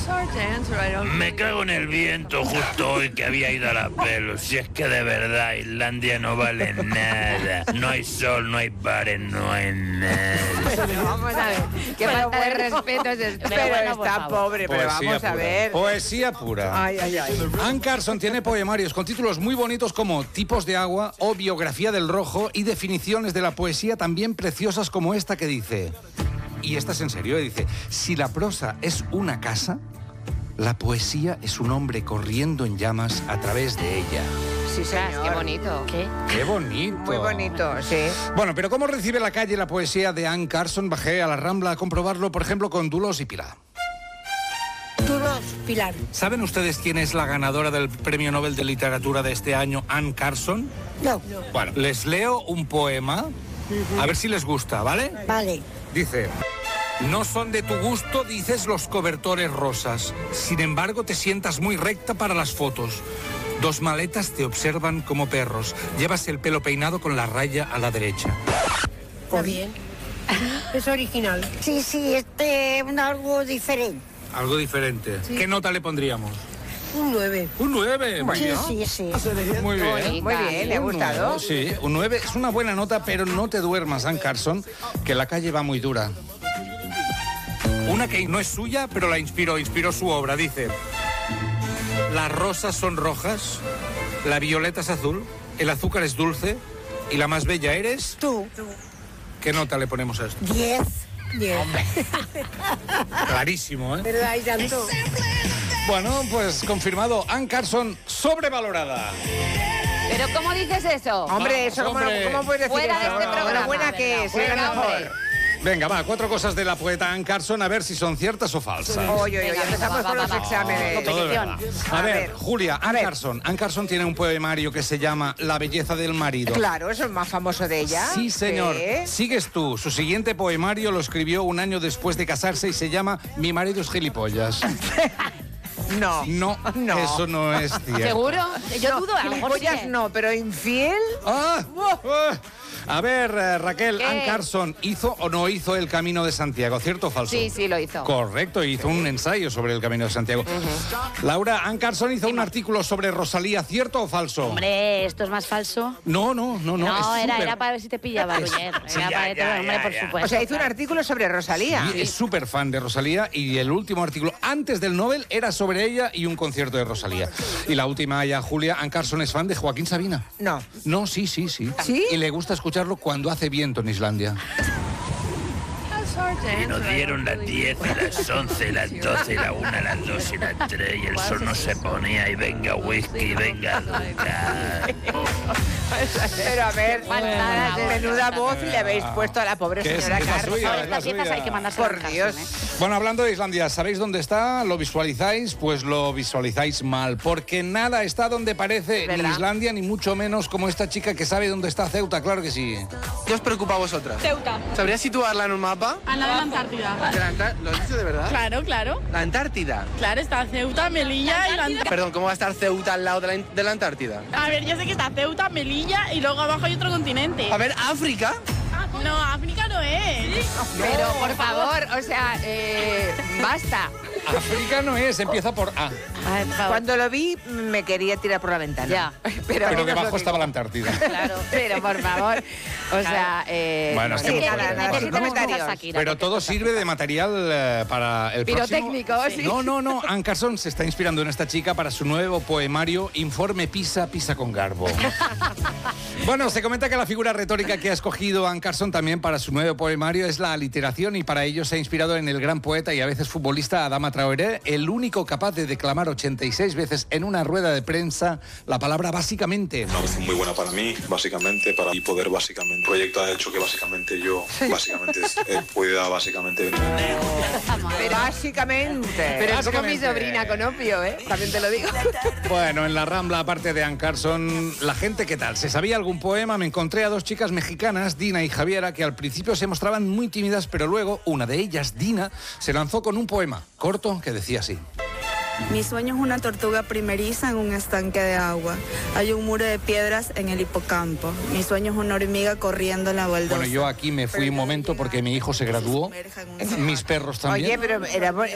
Me cago en el viento justo hoy que había ido a la pelo. Si es que de verdad Islandia no vale nada. No hay sol, no hay bares, no hay nada. Vamos a ver, qué falta de respeto es esto. Pero bueno, está pobre, pero Poesía vamos a pura. ver. Poesía pura. Ay, ay, ay. Anne Carson tiene poemarios con títulos muy bonitos como Tipos de agua o Biografía del rojo y definiciones de la poesía también preciosas como esta que dice, y esta es en serio, dice, si la prosa es una casa, la poesía es un hombre corriendo en llamas a través de ella. Sí, señor. Qué bonito. ¡Qué bonito! Muy bonito, sí. Bueno, pero ¿cómo recibe la calle la poesía de Anne Carson? Bajé a la Rambla a comprobarlo, por ejemplo, con Dulos y Pilar. Dulos, Pilar. ¿Saben ustedes quién es la ganadora del Premio Nobel de Literatura de este año, Anne Carson? No. Bueno, les leo un poema, a ver si les gusta, ¿vale? Vale. Dice, no son de tu gusto, dices, los cobertores rosas. Sin embargo, te sientas muy recta para las fotos. Dos maletas te observan como perros. Llevas el pelo peinado con la raya a la derecha. Está bien. Es original. Sí, algo diferente. Algo diferente. ¿Qué nota le pondríamos? Un 9. Un 9. Muy bien. Sí. Muy bien. Muy bien, le ha gustado. Sí, un 9 es una buena nota, pero no te duermas, Anne Carson, que la calle va muy dura. Una que no es suya, pero la inspiró su obra. Dice, las rosas son rojas, la violeta es azul, el azúcar es dulce y la más bella eres... Tú. ¿Qué nota le ponemos a esto? 10. 10. Clarísimo, ¿eh? ¿Verdad? Y tanto. Bueno, pues confirmado, Anne Carson sobrevalorada. ¿Pero cómo dices eso? Hombre, eso, hombre. ¿cómo puedes decir Fuera de eso? este programa. Lo buena que es, Fuera, era hombre. mejor. Venga, va, 4 cosas de la poeta Anne Carson, a ver si son ciertas o falsas. Oye, Venga, empezamos va, con va, los va. exámenes. Todo es verdad. A ver, Julia, a Anne ver. Carson. Anne Carson tiene un poemario que se llama La belleza del marido. Claro, eso es el más famoso de ella. Sí, señor. Sí. Sigues tú. Su siguiente poemario lo escribió un año después de casarse y se llama Mi marido es gilipollas. No. No, eso no es cierto. ¿Seguro? Yo dudo, a lo mejor sí Gilipollas que- no, pero infiel. ¡Ah! ¡Ah! A ver, Raquel, ¿Qué? Anne Carson, ¿hizo o no hizo el Camino de Santiago? ¿Cierto o falso? Sí, lo hizo. Correcto, hizo un ensayo sobre el Camino de Santiago. Laura, Anne Carson hizo un artículo sobre Rosalía, ¿cierto o falso? Hombre, ¿esto es más falso? No, es era súper- para ver si te pillaba, Roger. Era para ver, hombre, por supuesto. O sea, hizo un artículo sobre Rosalía. Sí, es súper fan de Rosalía y el último artículo antes del Nobel era sobre ella y un concierto de Rosalía. Y la última ya, Julia, Anne Carson es fan de Joaquín Sabina. No. No, sí. ¿Sí? Y le gusta escucharlo cuando hace viento en Islandia. Y nos dieron las 10 y las 11 y las 12 y la 1, las 2 y las 3 y el sol no se ponía y venga whisky, venga azúcar. Pero a ver, menuda voz le habéis puesto a la pobre Que es- señora que es la Carson. suya, Con es la estas piezas suya. hay que mandarse Por Dios. Bueno, hablando de Islandia, ¿sabéis dónde está? ¿Lo visualizáis? Pues lo visualizáis mal, porque nada está donde parece, ni ¿Verdad? Islandia, ni mucho menos como esta chica que sabe dónde está Ceuta, claro que sí. ¿Qué os preocupa a vosotras? Ceuta, ¿Sabrías situarla en un mapa? al lado de la Antártida. ¿Lo has dicho de verdad? Claro. La Antártida. Claro, está Ceuta, Melilla y la Antártida. Perdón, ¿cómo va a estar Ceuta al lado de la Antártida? A ver, yo sé que está Ceuta, Melilla y luego abajo hay otro continente. A ver, África. No, África no es. Pero, por favor, o sea, basta. África no es, empieza por A, Ay, por favor. Cuando lo vi, me quería tirar por la ventana. Ya. pero no os lo debajo digo. estaba la Antártida. Claro, pero por favor. O sea, Bueno, es que Sí, hemos nada, perdido. nada, Vale, sin vamos. comentarios. Shakira, Pero porque todo esto sirve de material para el Pirotécnico, próximo... sí. No. Anne Carson se está inspirando en esta chica para su nuevo poemario Informe Pisa, Pisa con Garbo. Bueno, se comenta que la figura retórica que ha escogido Anne Carson también para su nuevo poemario es la aliteración y para ello se ha inspirado en el gran poeta y a veces futbolista Adama Traoré, el único capaz de declamar 86 veces en una rueda de prensa la palabra básicamente. Una opción muy buena para mí, básicamente, para y poder básicamente. El proyecto ha hecho que básicamente yo, pueda básicamente venir. Básicamente. Pero es como mi Básicamente. sobrina con opio, ¿eh? También te lo digo. Bueno, en la Rambla, aparte de Anne Carson, la gente, ¿qué tal? ¿Se sabía algún poema? Me encontré a dos chicas mexicanas, Dina y Javiera, que al principio se mostraban muy tímidas, pero luego una de ellas, Dina, se lanzó con un poema corto que decía así. Mi sueño es una tortuga primeriza en un estanque de agua. Hay un muro de piedras en el hipocampo. Mi sueño es una hormiga corriendo en la baldosa. Bueno, yo aquí me fui un momento porque mi hijo se graduó, mis perros también. Oye, pero era